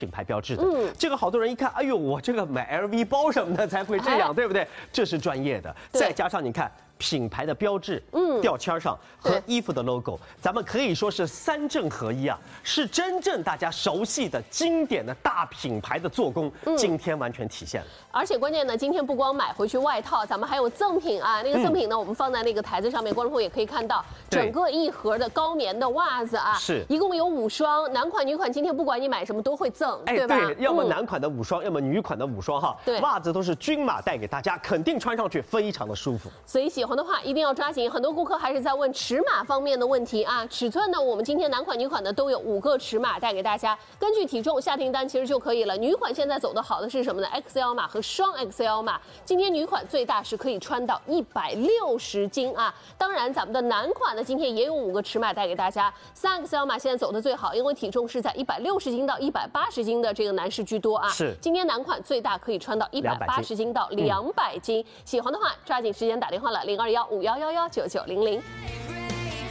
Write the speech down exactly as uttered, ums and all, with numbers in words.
品牌标志的。嗯，这个好多人一看，哎呦，我这个买 L V 包什么的才会这样，对不对？这是专业的。再加上你看。 品牌的标志，嗯，吊签上和衣服的 logo， 咱们可以说是三正合一啊，是真正大家熟悉的经典的大品牌的做工，嗯、今天完全体现了。 而且关键呢，今天不光买回去外套，咱们还有赠品啊。那个赠品呢，嗯、我们放在那个台子上面，观众朋友也可以看到，整个一盒的高棉的袜子啊， 是一共有五双，男款、女款，今天不管你买什么都会赠， 哎， 对吧？ 对，要么男款的五双，嗯、要么女款的五双哈。 对， 袜子都是均码带给大家，肯定穿上去非常的舒服。 所以喜欢的话一定要抓紧。 很多顾客还是在问尺码方面的问题啊，尺寸呢，我们今天男款、女款的都有五个尺码带给大家，根据体重下订单其实就可以了。女款现在走的好的是什么呢 ？X L 码和双 X L 码，今天女款最大是可以穿到一百六十斤啊。当然，咱们的男款呢，今天也有五个尺码带给大家，三 X L 码现在走的最好，因为体重是在一百六十斤到一百八十斤的这个男士居多啊。 是， 今天男款最大可以穿到一百八十斤到两百斤，嗯、喜欢的话抓紧时间打电话了，零二幺五幺幺幺九九零零。